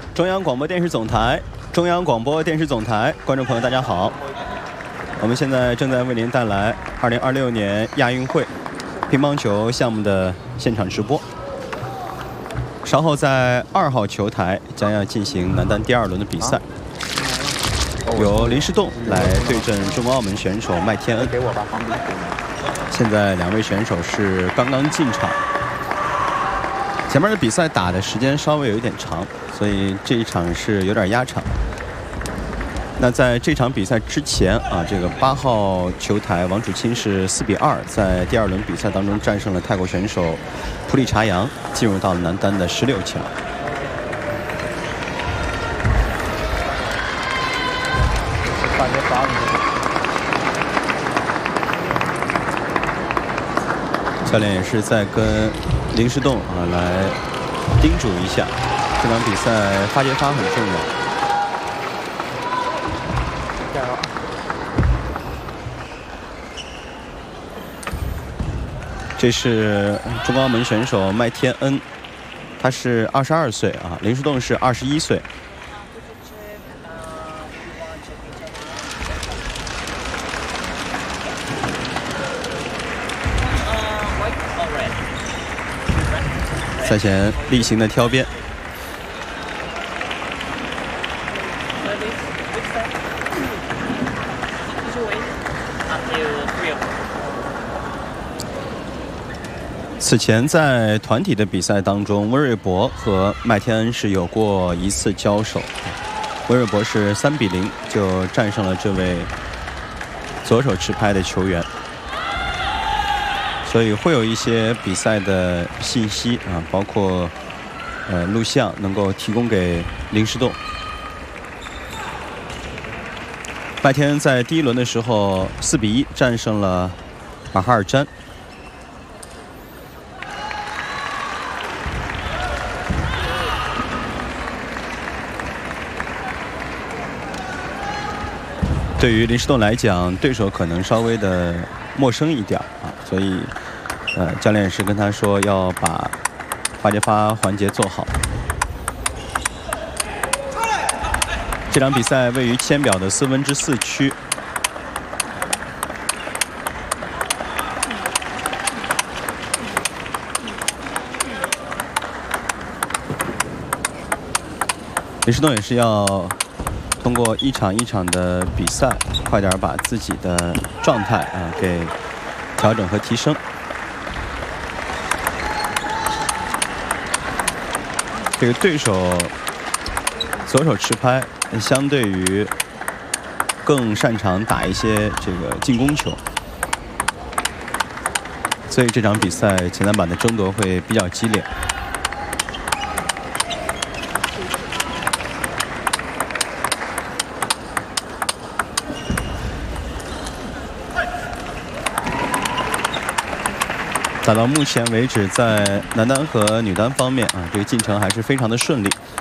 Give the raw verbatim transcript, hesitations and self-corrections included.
中央广播电视总台，中央广播电视总台，观众朋友大家好，我们现在正在为您带来二零二六年亚运会乒乓球项目的现场直播。稍后在二号球台将要进行男单第二轮的比赛，由林诗栋来对阵中国澳门选手麦天恩。现在两位选手是刚刚进场。 前面的比赛打的时间稍微有一点长，所以这一场是有点压场。那在这场比赛之前啊，这个八号球台王楚钦是四比二在第二轮比赛当中战胜了泰国选手普里查扬，进入到了男单的十六强。教练也是在跟 林诗栋啊，来叮嘱一下，这场比赛发接发很重要。加油！这是中国澳门选手麦天恩，他是二十二岁啊，林诗栋是二十一岁。 赛前例行的挑边，此前在团体的比赛当中，温瑞博和麦天恩是有过一次交手，温瑞博是三比零就战胜了这位左手持拍的球员。 所以会有一些比赛的信息啊，包括呃录像，能够提供给林诗栋。麦天恩在第一轮的时候四比一战胜了马哈尔詹。对于林诗栋来讲，对手可能稍微的陌生一点啊，所以。 呃，教练也是跟他说要把发接发环节做好。这场比赛位于签表的四分之四区。林诗栋也是要通过一场一场的比赛，快点把自己的状态啊给调整和提升。 这个对手左手持拍，相对于更擅长打一些这个进攻球，所以这场比赛前三板的争夺会比较激烈。打到目前为止，在男单和女单方面啊，这个进程还是非常的顺利。